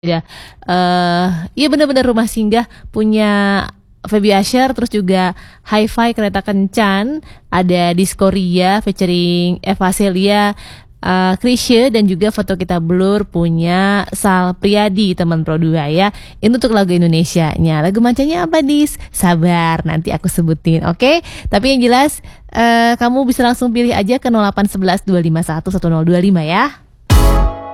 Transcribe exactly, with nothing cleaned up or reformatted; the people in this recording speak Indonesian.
Ya, eee, iya bener-bener Rumah Singgah punya Febi Asher, terus juga Hi-Fi Kereta Kencan, ada Diskoria featuring Eva Celia, eee, Chrisye, dan juga Foto Kita Blur punya Sal Priadi, teman Pro dua ya. Ini untuk lagu Indonesianya. Lagu mancanya apa, Dis? Sabar, nanti aku sebutin, oke? Tapi yang jelas, eee, kamu bisa langsung pilih aja ke nol delapan satu satu dua lima satu satu nol dua lima ya.